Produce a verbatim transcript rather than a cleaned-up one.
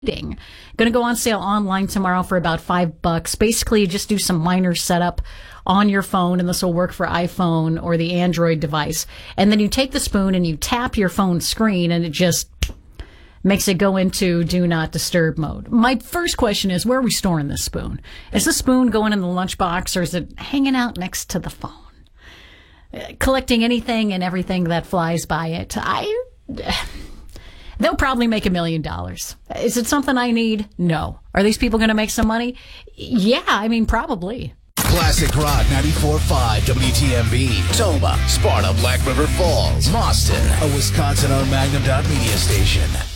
Going to go on sale online tomorrow for about five bucks. Basically, you just do some minor setup on your phone, and this will work for iPhone or the Android device. And then you take the spoon and you tap your phone screen, and it just makes it go into do not disturb mode. My first question is, where are we storing this spoon? Is the spoon going in the lunchbox, or is it hanging out next to the phone? Collecting anything and everything that flies by it. I... They'll probably make a million dollars. Is it something I need? No. Are these people going to make some money? Yeah, I mean, probably. Classic Rock ninety-four point five W T M B, Toma, Sparta, Black River Falls, Boston, a Wisconsin-owned Magnum Dot Media station.